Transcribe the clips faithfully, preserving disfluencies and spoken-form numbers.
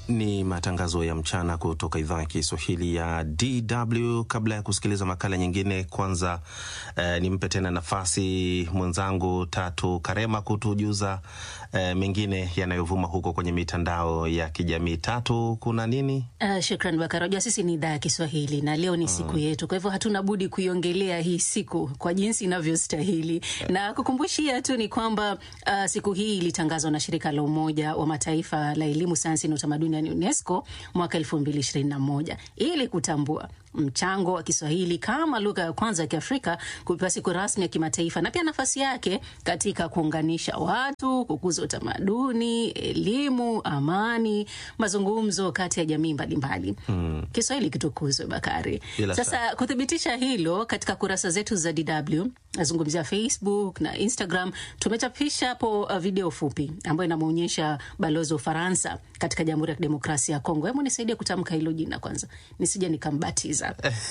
Ni matangazo ya mchana kutoka idhaa ya Kiswahili ya D W. Kabla ya kusikiliza makala nyingine, kwanza eh, nimpe tena nafasi mwenzangu Tatu Karema kutujuza eh, mengine yanayovuma huko kwenye mitandao ya kijamii. Tatu, kuna nini? Uh, shukran Bakara. Sisi ni idhaa ya Kiswahili na leo ni siku mm. yetu. Kwa hivyo hatuna budi kuiongelea hii siku kwa jinsi inavyostahili. Yeah. Na kukumbushia tu ni kwamba uh, siku hii ilitangazwa na shirika la Umoja wa Mataifa la elimu, sayansi na utamaduni ya UNESCO mwaka elfu mbili ishirini na moja ili kutambua mchango wa Kiswahili kama lugha ya kwanza ya Kiafrika kupewa siku rasmi ya kimataifa, na pia nafasi yake katika kuunganisha watu, kukuza utamaduni, elimu, amani, mazungumzo kati ya jamii mbalimbali. Hmm. Kiswahili kitukuzwe, Bakari. Sasa kuthibitisha hilo, katika kurasa zetu za D W, nazungumzia Facebook na Instagram, tumechapisha hapo video fupi ambayo inamuonyesha balozi wa Ufaransa katika Jamhuri ya Demokrasia ya Kongo. Hebu nisaidie kutamka hilo jina kwanza, nisije nikambatiza.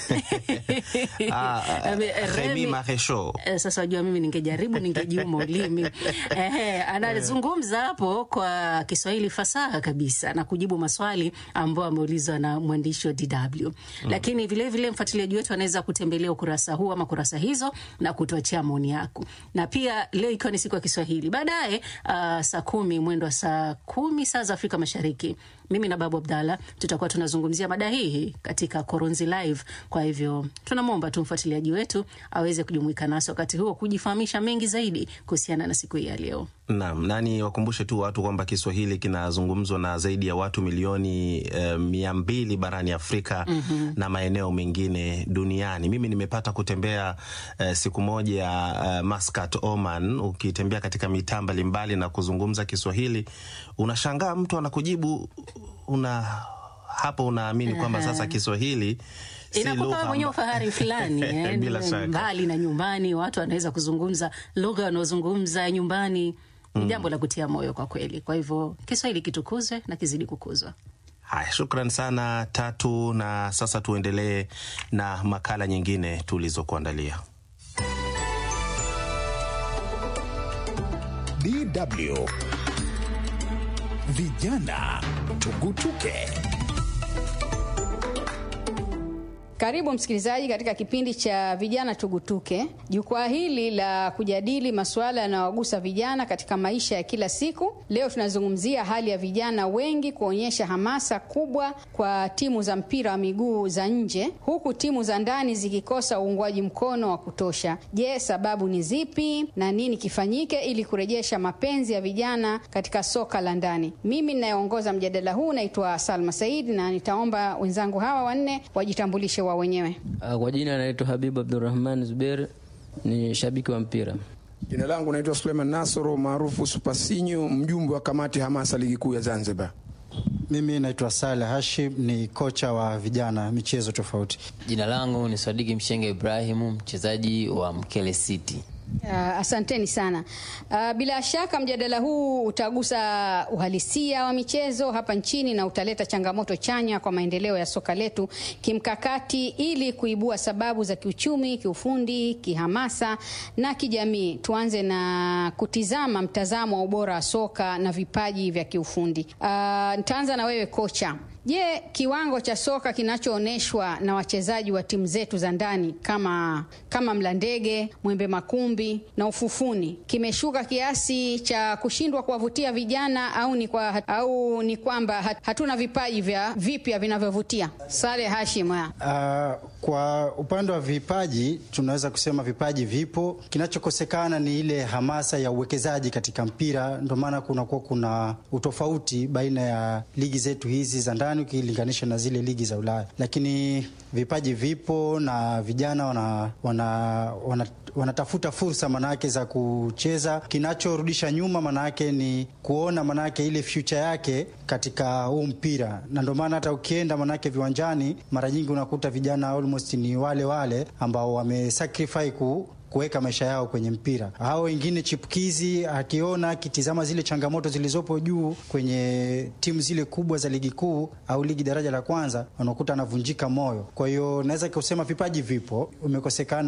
ah, Remy Maréchal. Sasa wajua mimi ningejaribu ningejiuma ulimi. Ehe, anazungumza hapo kwa Kiswahili fasaha kabisa na kujibu maswali ambayo ameulizwa na mwandishi wa D W. Mm. Lakini vile vile mfuatiliaji wetu anaweza kutembelea ukurasa huu ama kurasa hizo na kutuachia maoni yako. Na pia leo ikiwa ni siku ya Kiswahili, baadaye uh, saa kumi mwendo wa saa kumi saa za Afrika Mashariki, mimi na Babu Abdalla tutakuwa tunazungumzia mada hii katika Koronzi Live. Kwa hivyo tunamwomba tu mfuatiliaji wetu aweze kujumuika nasi wakati huo kujifahamisha mengi zaidi kuhusiana na siku hii ya leo. Naam, nani wakumbushe tu watu kwamba Kiswahili kinazungumzwa na zaidi ya watu milioni eh, mia mbili barani Afrika mm-hmm. na maeneo mengine duniani. Mimi nimepata kutembea eh, siku moja eh, Muscat, Oman. Ukitembea katika mitaa mbalimbali na kuzungumza Kiswahili, unashangaa mtu anakujibu, una hapo unaamini kwamba sasa Kiswahili inakupa mwenye ufahari fulani eh, mbali na nyumbani watu wanaweza kuzungumza lugha wanazungumza nyumbani. Ni mm. jambo la kutia moyo kwa kweli. Kwa hivyo Kiswahili kitukuzwe na kizidi kukuzwa. Haya, shukran sana Tatu, na sasa tuendelee na makala nyingine tulizokuandalia. D W Vijana Tugutuke. Karibu msikilizaji katika kipindi cha Vijana Tugutuke. Jukwaa hili la kujadili masuala yanayogusa vijana katika maisha ya kila siku. Leo tunazungumzia hali ya vijana wengi kuonyesha hamasa kubwa kwa timu za mpira wa miguu za nje, huku timu za ndani zikikosa uungwaji mkono wa kutosha. Je, sababu ni zipi na nini kifanyike ili kurejesha mapenzi ya vijana katika soka la ndani? Mimi ninayeongoza mjadala huu naitwa Salma Said, na nitaomba wenzangu hawa wanne wajitambulishe wa wenyewe. Kwa jina naitwa Habib Abdurrahman Zubair, ni shabiki wa mpira. Jina langu naitwa Suleiman Nasoro maarufu Supasinyo, mjumbe wa kamati hamasa ligi kuu ya Zanzibar. Mimi naitwa Saleh Hashim, ni kocha wa vijana michezo tofauti. Jina langu ni Sadiki Mshenge Ibrahimu, mchezaji wa Mkele City. Uh, asanteni sana. Uh, bila shaka mjadala huu utagusa uhalisia wa michezo hapa nchini na utaleta changamoto chanya kwa maendeleo ya soka letu kimkakati, ili kuibua sababu za kiuchumi, kiufundi, kihamasa na kijamii. Tuanze na kutizama mtazamo wa ubora wa soka na vipaji vya kiufundi. Uh, nitaanza na wewe kocha. Je, kiwango cha soka kinachooneshwa na wachezaji wa timu zetu za ndani kama kama Mlandege, Mwembe Makumbi na Ufufuni kimeshuka kiasi cha kushindwa kuwavutia vijana, au ni kwa au ni kwamba hatuna vipaji vya vipya vinavyovutia? Saleh Hashim. Uh, kwa upande wa vipaji tunaweza kusema vipaji vipo. Kinachokosekana ni ile hamasa ya uwekezaji katika mpira. Ndio maana kuna kwa kuna utofauti baina ya ligi zetu hizi za ndani ukilinganisha na zile ligi za Ulaya. Lakini vipaji vipo na vijana wana wana, wana wanatafuta fursa manake za kucheza. Kinachorudisha nyuma manake ni kuona manake ile future yake katika huu mpira. Na ndio maana hata ukienda manake viwanjani mara nyingi unakuta vijana almost ni wale wale ambao wamesacrifice ku kuweka maisha yao kwenye mpira. Hao wengine chipukizi akiona kitizama zile changamoto zilizopo juu kwenye timu zile kubwa za ligi kuu au ligi daraja la kwanza, wanakuta anavunjika moyo. Kwa hiyo naweza kusema vipaji vipo, umekosekana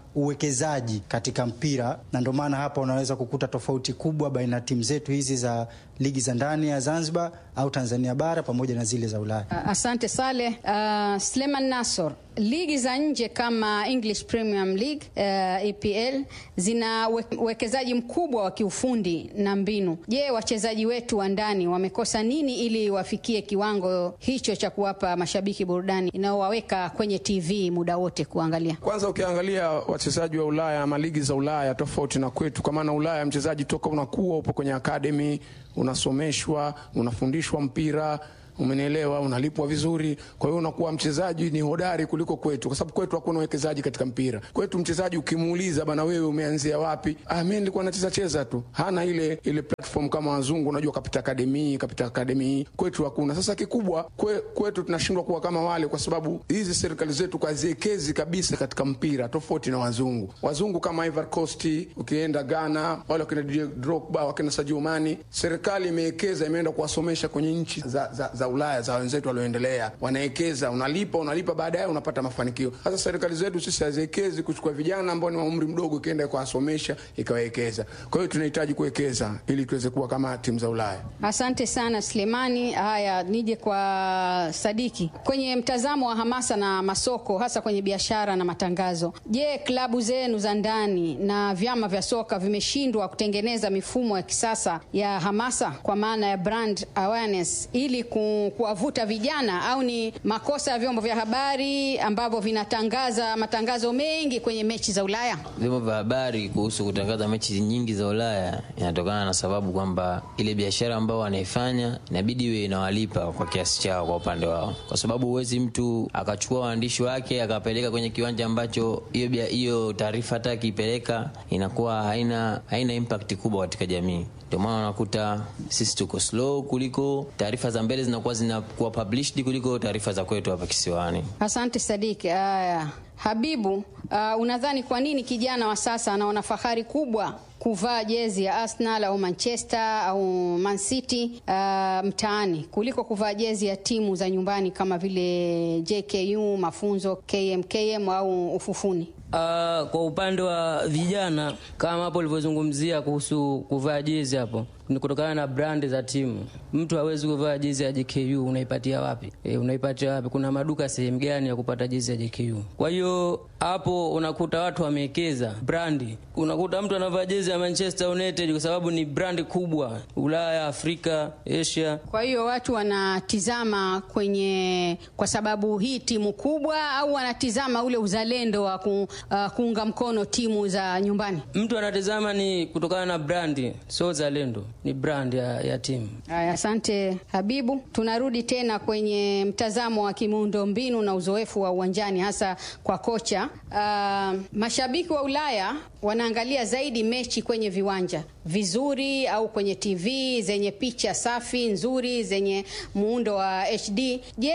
uwekezaji katika mpira, na ndio maana hapa unaweza kukuta tofauti kubwa baina ya timu zetu hizi za ligi za ndani ya Zanzibar au Tanzania bara pamoja na zile za Ulaya. Asante Saleh. Uh, Sleman Nasor, ligi za nje kama English Premier League, uh, E P L zina uwekezaji mkubwa wa kiufundi na mbinu. Je, wachezaji wetu wa ndani wamekosa nini ili wafikie kiwango hicho cha kuwapa mashabiki burudani inaowaweka kwenye T V muda wote kuangalia? Kwanza ukiangalia wachezaji wa Ulaya ama ligi za Ulaya tofauti na kwetu, kwa maana Ulaya mchezaji toka unakuwa upo kwenye academy, unasomeshwa, unafundishwa mpira, umenielewa, unalipwa vizuri. Kwa hiyo unakuwa mchezaji ni hodari kuliko kwetu, kwa sababu kwetu hakuna uwekezaji katika mpira. Kwetu mchezaji ukimuuliza bana, wewe umeanzia wapi? Ah, mimi nilikuwa nacheza cheza tu. Hana ile ile platform kama wazungu, unajua kapita academy, kapita academy. Kwetu hakuna. Sasa kikubwa kwe, kwetu tunashindwa kuwa kama wale, kwa sababu hizi serikali zetu kaziekezi kabisa katika mpira tofauti na wazungu. Wazungu kama Ivory Coast, ukienda Ghana, wale wakina Drogba, wakina Sadio Mane, serikali imewekeza, imeenda kuwasomesha kwenye nchi za, za, za Ulaya za wenzetu walioendelea. Wanaekeza, unalipa, unalipa baadaye unapata mafanikio. Sasa serikali zetu sisi haziwekezi kuchukua vijana ambao ni wa umri mdogo, ikienda kuwasomesha ikawekeza. Kwa hiyo tunahitaji kuwekeza ili tuweze kuwa kama timu za Ulaya. Asante sana Slemani. Haya, nije kwa Sadiki. Kwenye mtazamo wa hamasa na masoko, hasa kwenye biashara na matangazo, je, klabu zenu za ndani na vyama vya soka vimeshindwa kutengeneza mifumo ya kisasa ya hamasa kwa maana ya brand awareness ili ku kuwavuta vijana, au ni makosa ya vyombo vya habari ambavyo vinatangaza matangazo mengi kwenye mechi za Ulaya? Vyombo vya habari kuhusu kutangaza mechi nyingi za Ulaya inatokana na sababu kwamba ile biashara ambao wanaifanya inabidi iwe inawalipa kwa kiasi chao kwa upande wao, kwa sababu huwezi mtu akachukua waandishi wake akapeleka kwenye kiwanja ambacho hiyo hiyo taarifa hata akipeleka inakuwa haina haina impact kubwa katika jamii. Ndio maana unakuta sisi tuko slow kuliko taarifa za mbele zinakuwa zinakuwa published kuliko taarifa za kwetu hapa kisiwani. Asante Sadiki. Haya, Habibu, uh, unadhani kwa nini kijana wa sasa anaona fahari kubwa kuvaa jezi ya Arsenal au Manchester au Man City uh, mtaani kuliko kuvaa jezi ya timu za nyumbani kama vile J K U, Mafunzo, K M K M au Ufufuni? Uh, kwa upande wa vijana kama hapo ulivyozungumzia kuhusu kuvaa jezi hapo, ni kutokana na brand za timu. Mtu hawezi kuvaa jezi ya J K U, unaipatia wapi? E, unaipatia wapi? Kuna maduka sehemu gani ya kupata jezi ya J K U? Kwa hiyo hapo unakuta watu wamewekeza brandi. Unakuta mtu anavaa jezi ya Manchester United kwa sababu ni brandi kubwa Ulaya, Afrika, Asia. Kwa hiyo watu wanatizama kwenye kwa sababu hii timu kubwa, au wanatizama ule uzalendo wa ku, uh, kuunga mkono timu za nyumbani? Mtu anatizama ni kutokana na brandi, sio uzalendo, ni brand ya, ya timu. Aya, asante Habibu. Tunarudi tena kwenye mtazamo wa kimuundo mbinu na uzoefu wa uwanjani, hasa kwa kocha. Uh, mashabiki wa Ulaya wanaangalia zaidi mechi kwenye viwanja vizuri au kwenye T V zenye picha safi nzuri zenye muundo wa H D. Je,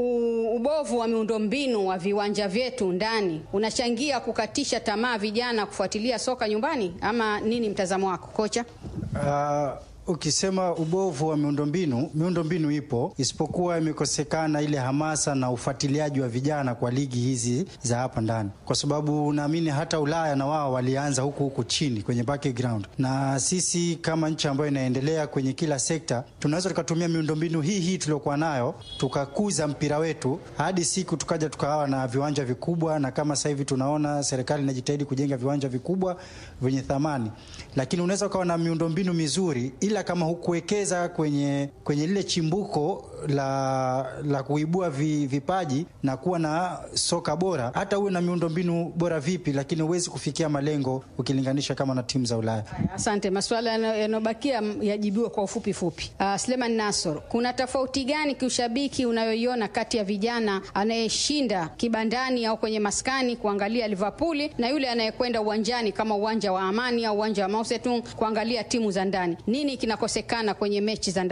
ubovu wa miundombinu wa viwanja vyetu ndani unachangia kukatisha tamaa vijana kufuatilia soka nyumbani, ama nini mtazamo wako kocha? Uh, ukisema ubovu wa miundombinu, miundombinu ipo, isipokuwa imekosekana ile hamasa na ufuatiliaji wa vijana kwa ligi hizi za hapa ndani, kwa sababu naamini hata Ulaya na wao walianza huku huku chini kwenye background, na sisi kama nchi ambayo inaendelea kwenye kila sekta tunaweza tukatumia miundombinu hii hii tuliokuwa nayo tukakuza mpira wetu hadi siku tukaja tukawa na viwanja vikubwa, na kama sasa hivi tunaona serikali inajitahidi kujenga viwanja vikubwa vyenye thamani. Lakini unaweza ukawa na miundombinu mizuri, ila kama hukuwekeza kwenye kwenye lile chimbuko la la kuibua vi, vipaji na kuwa na soka bora, hata uwe na miundombinu bora vipi, lakini huwezi kufikia malengo ukilinganisha kama na timu za Ulaya. Asante. Masuala yanobakia yajibiwe kwa ufupi fupi. Uh, Sleman Nasor, kuna tofauti gani kiushabiki unayoiona kati ya vijana anayeshinda kibandani au kwenye maskani kuangalia Liverpool na yule anayekwenda uwanjani kama uwanja wa Amani au uwanja wa Mao Zedong kuangalia timu za ndani? Nini kinakosekana kwenye mechi za ndani?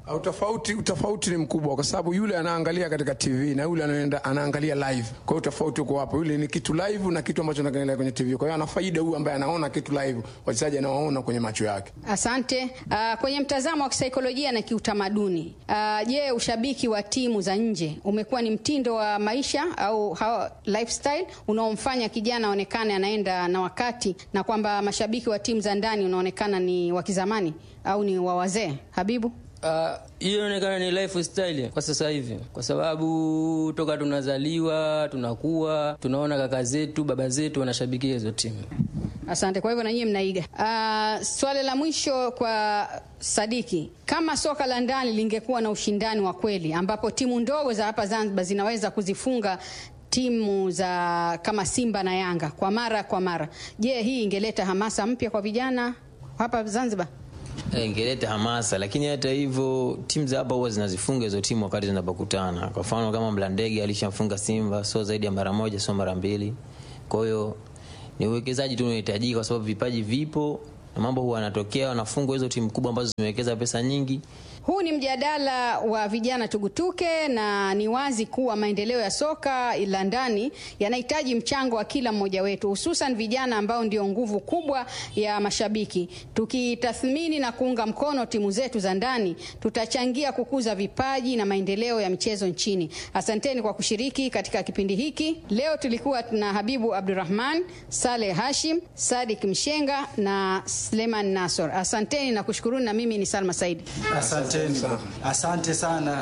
Utofauti utofauti ni mkubwa kwa sababu yule anaangalia katika T V na yule anaenda anaangalia live. Kwa hiyo utofauti uko hapo. Yule ni kitu live na kitu ambacho anaangalia kwenye T V. Kwa hiyo ana faida huyu ambaye anaona kitu live, wachezaji anawaona kwenye macho yake. Asante. Uh, kwenye mtazamo wa kisaikolojia na kiutamaduni, uh, je, ushabiki wa timu za nje umekuwa ni mtindo wa maisha au how, lifestyle unaomfanya kijana aonekane anaenda na wakati, na kwamba mashabiki wa timu za ndani unaonekana ni wa kizamani au ni wa wazee? Habibu? Hiyo uh, inaonekana ni lifestyle kwa sasa hivi, kwa sababu toka tunazaliwa tunakuwa tunaona kaka zetu baba zetu wanashabikia hizo timu. Asante. Kwa hivyo na nyinyi mnaiga. Uh, swali la mwisho kwa Sadiki, kama soka la ndani lingekuwa na ushindani wa kweli ambapo timu ndogo za hapa Zanzibar zinaweza kuzifunga timu za kama Simba na Yanga kwa mara kwa mara, je, hii ingeleta hamasa mpya kwa vijana hapa Zanzibar? Ingeleta hamasa, lakini hata hivyo timu za hapa huwa zinazifunga hizo timu wakati zinapokutana. Kwa mfano kama Mlandege alishamfunga Simba sio zaidi ya mara moja, sio mara mbili. Kwa hiyo ni uwekezaji tu unahitajika kwa sababu vipaji vipo na mambo huwa yanatokea, wanafungwa hizo timu kubwa ambazo zimewekeza pesa nyingi. Huu ni mjadala wa vijana tugutuke, na ni wazi kuwa maendeleo ya soka la ndani yanahitaji mchango wa kila mmoja wetu, hususan vijana ambao ndio nguvu kubwa ya mashabiki. Tukitathmini na kuunga mkono timu zetu za ndani, tutachangia kukuza vipaji na maendeleo ya michezo nchini. Asanteni kwa kushiriki katika kipindi hiki. Leo tulikuwa na Habibu Abdurrahman, Saleh Hashim, Sadik Mshenga na Sleman Nasor. Asanteni na kushukuruni, na mimi ni Salma Said. Asante. Asante sana.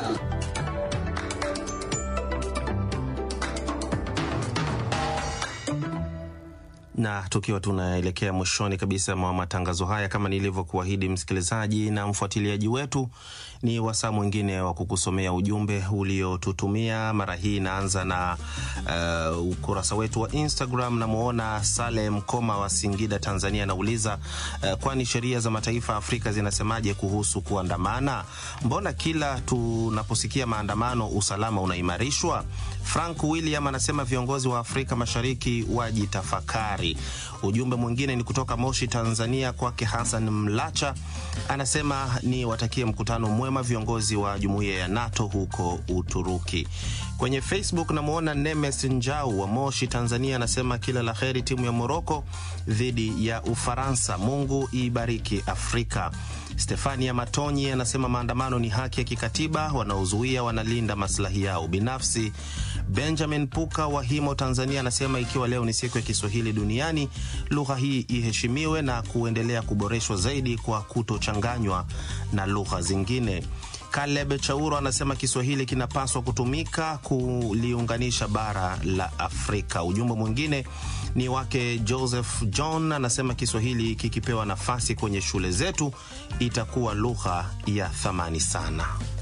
Na tukiwa tunaelekea mwishoni kabisa mwa matangazo haya, kama nilivyokuahidi msikilizaji na mfuatiliaji wetu, ni wasaa mwingine wa kukusomea ujumbe uliotutumia. Mara hii naanza na uh, ukurasa wetu wa Instagram. Na muona Salem Koma wa Singida, Tanzania, anauliza uh, kwani sheria za mataifa Afrika zinasemaje kuhusu kuandamana? Mbona kila tunaposikia maandamano usalama unaimarishwa? Frank William anasema viongozi wa Afrika Mashariki wajitafakari. Ujumbe mwingine ni kutoka Moshi, Tanzania, kwake Hassan Mlacha, anasema ni watakie mkutano mwema viongozi wa Jumuiya ya NATO huko Uturuki. Kwenye Facebook namuona Nemes Njau wa Moshi, Tanzania, anasema kila laheri timu ya Morocco dhidi ya Ufaransa, Mungu ibariki Afrika. Stefania Matonyi anasema maandamano ni haki ya kikatiba, wanaozuia wanalinda maslahi yao binafsi. Benjamin Puka wa Himo, Tanzania, anasema ikiwa leo ni siku ya Kiswahili duniani, lugha hii iheshimiwe na kuendelea kuboreshwa zaidi kwa kutochanganywa na lugha zingine. Caleb Chauro anasema Kiswahili kinapaswa kutumika kuliunganisha bara la Afrika. Ujumbe mwingine ni wake Joseph John, anasema Kiswahili kikipewa nafasi kwenye shule zetu itakuwa lugha ya thamani sana.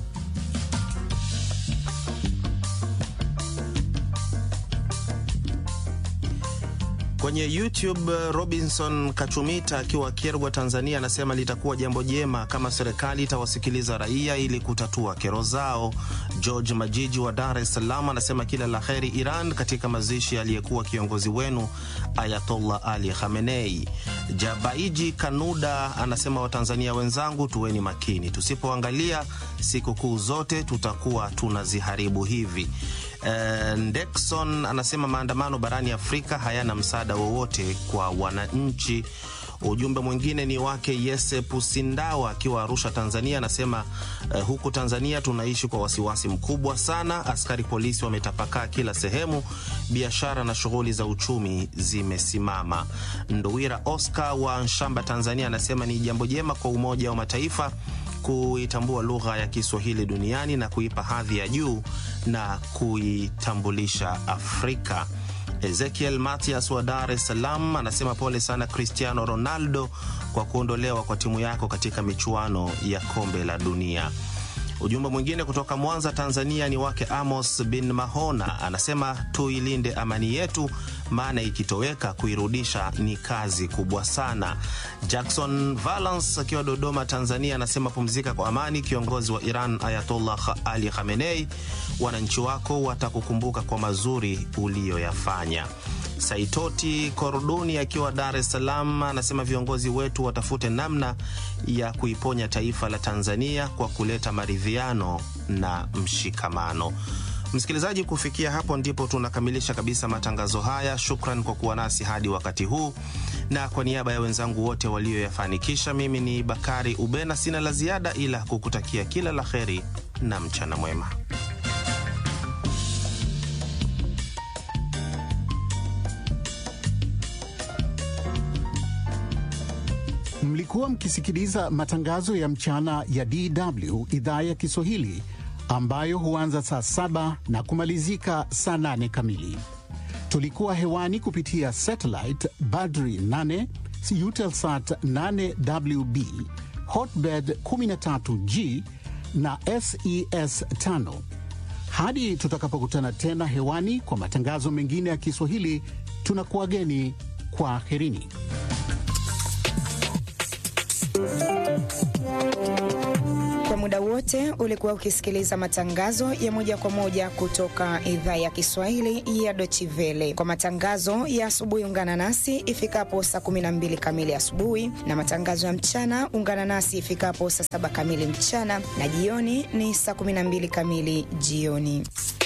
Kwenye YouTube, Robinson Kachumita akiwa Kierwa, Tanzania, anasema litakuwa jambo jema kama serikali itawasikiliza raia ili kutatua kero zao. George Majiji wa Dar es Salaam anasema kila laheri Iran katika mazishi aliyekuwa kiongozi wenu Ayatollah Ali Khamenei. Jabaiji Kanuda anasema Watanzania wenzangu, tuweni makini, tusipoangalia sikukuu zote tutakuwa tunaziharibu hivi. Uh, Ndexon anasema maandamano barani Afrika hayana msaada wowote kwa wananchi. Ujumbe mwingine ni wake Yese Pusindawa akiwa Arusha, Tanzania, anasema uh, huku Tanzania tunaishi kwa wasiwasi mkubwa sana, askari polisi wametapakaa kila sehemu, biashara na shughuli za uchumi zimesimama. Ndowira Oscar wa Nshamba, Tanzania, anasema ni jambo jema kwa Umoja wa Mataifa kuitambua lugha ya Kiswahili duniani na kuipa hadhi ya juu na kuitambulisha Afrika. Ezekiel Matias wa Dar es Salaam anasema pole sana Cristiano Ronaldo kwa kuondolewa kwa timu yako katika michuano ya kombe la dunia. Ujumbe mwingine kutoka Mwanza, Tanzania, ni wake Amos bin Mahona, anasema tuilinde amani yetu, maana ikitoweka kuirudisha ni kazi kubwa sana. Jackson Valance akiwa Dodoma, Tanzania, anasema pumzika kwa amani kiongozi wa Iran Ayatollah Ali Khamenei, wananchi wako watakukumbuka kwa mazuri uliyoyafanya. Saitoti Kordoni akiwa Dar es Salaam anasema viongozi wetu watafute namna ya kuiponya taifa la Tanzania kwa kuleta maridhiano na mshikamano. Msikilizaji, kufikia hapo ndipo tunakamilisha kabisa matangazo haya. Shukran kwa kuwa nasi hadi wakati huu, na kwa niaba ya wenzangu wote walioyafanikisha, mimi ni Bakari Ubena, sina la ziada ila kukutakia kila la kheri na mchana mwema. Mlikuwa mkisikiliza matangazo ya mchana ya D W idhaa ya Kiswahili, ambayo huanza saa saba na kumalizika saa nane kamili. Tulikuwa hewani kupitia satellite Badri nane, Eutelsat nane W B, Hotbird kumi na tatu G na S E S tano. Hadi tutakapokutana tena hewani kwa matangazo mengine ya Kiswahili, tunakuageni kwa herini. Kwa muda wote ulikuwa ukisikiliza matangazo ya moja kwa moja kutoka idhaa ya Kiswahili ya Deutsche Welle. Kwa matangazo ya asubuhi ungana nasi ifikapo saa kumi na mbili kamili asubuhi, na matangazo ya mchana ungana nasi ifikapo saa saba kamili mchana, na jioni ni saa kumi na mbili kamili jioni.